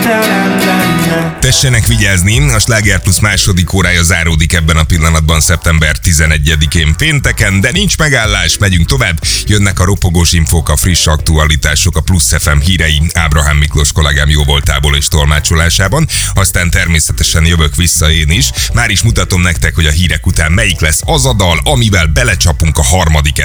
Tessenek vigyázni, a Sláger Plus második órája záródik ebben a pillanatban szeptember 11-én pénteken, de nincs megállás, megyünk tovább, jönnek a ropogós infók, a friss aktualitások, a Plusz FM hírei Ábrahám Miklós kollégám jóvoltából és tolmácsolásában, aztán természetesen jövök vissza én is. Már is mutatom nektek, hogy a hírek után melyik lesz az a dal, amivel belecsapunk a harmadik